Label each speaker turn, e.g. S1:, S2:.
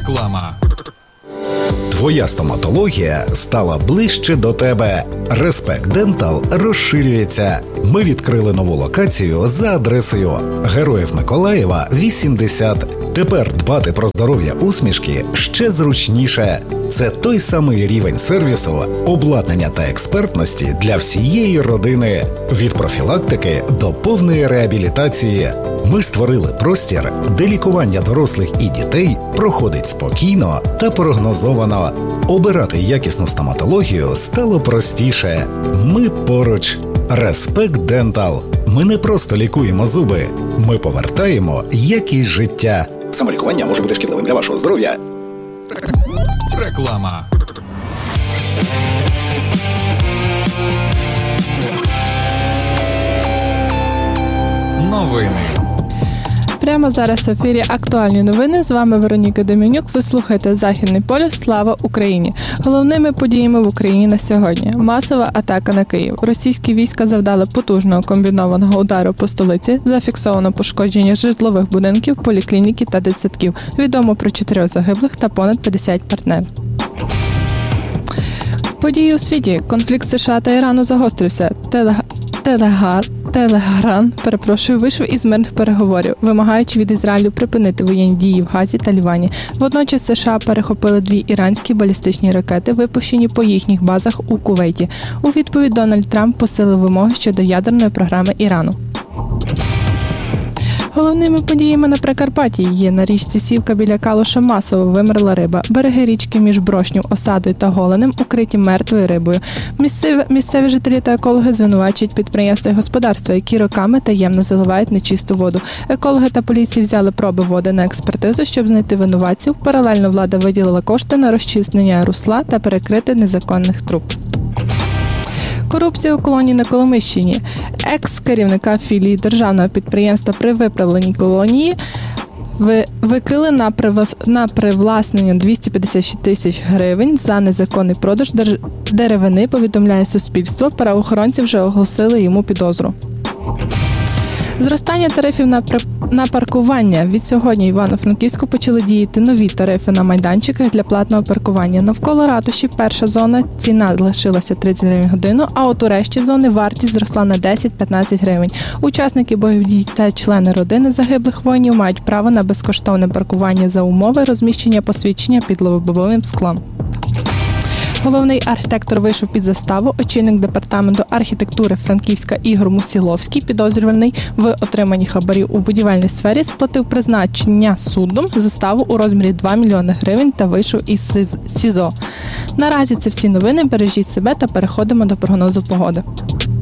S1: Реклама.
S2: Твоя стоматологія стала ближче до тебе. Респект Дентал розширюється. Ми відкрили нову локацію за адресою Героїв Миколаєва, 80. Тепер дбати про здоров'я усмішки ще зручніше. Це той самий рівень сервісу, обладнання та експертності для всієї родини. Від профілактики до повної реабілітації. Ми створили простір, де лікування дорослих і дітей проходить спокійно та прогнозовано. Обирати якісну стоматологію стало простіше. Ми поруч. Респект Дентал. Ми не просто лікуємо зуби. Ми повертаємо якість життя. Самолікування може бути шкідливим для вашого здоров'я.
S1: Реклама. Новини.
S3: Прямо зараз в ефірі актуальні новини. З вами Вероніка Дем'янюк. Ви слухаєте «Західний полюс. Слава Україні». Головними подіями в Україні на сьогодні. Масова атака на Київ. Російські війська завдали потужного комбінованого удару по столиці. Зафіксовано пошкодження житлових будинків, поліклініки та дитсадків. Відомо про 4 загиблих та понад 50 партнерів. Події у світі. Конфлікт США та Ірану загострився. Телеграм вийшов із мирних переговорів, вимагаючи від Ізраїлю припинити воєнні дії в Газі та Лівані. Водночас США перехопили 2 іранські балістичні ракети, випущені по їхніх базах у Кувейті. У відповідь Дональд Трамп посилив вимоги щодо ядерної програми Ірану. Головними подіями на Прикарпатті є: на річці Сівка біля Калуша масово вимерла риба. Береги річки між Брошню, Осадою та Голенем укриті мертвою рибою. Місцеві жителі та екологи звинувачують підприємства і господарства, які роками таємно заливають нечисту воду. Екологи та поліції взяли проби води на експертизу, щоб знайти винуватців. Паралельно влада виділила кошти на розчищення русла та перекрити незаконних труб. Корупція у колонії на Коломийщині. Екс-керівника філії державного підприємства при виправленій колонії викрили на привласнення 256 тисяч гривень за незаконний продаж деревини, повідомляє суспільство. Правоохоронці вже оголосили йому підозру. Зростання тарифів на паркування. Від сьогодні в Івано-Франківську почали діяти нові тарифи на майданчиках для платного паркування. Навколо ратуші перша зона ціна лишилася 30 гривень годину, а от у решті зони вартість зросла на 10-15 гривень. Учасники бойових дій та члени родини загиблих воїнів мають право на безкоштовне паркування за умови розміщення посвідчення під лобовим склом. Головний архітектор вийшов під заставу. Очільник департаменту архітектури Франківська Ігор Мусіловський, підозрюваний в отриманні хабарів у будівельній сфері, сплатив призначення судом заставу у розмірі 2 мільйони гривень та вийшов із СІЗО. Наразі це всі новини. Бережіть себе та переходимо до прогнозу погоди.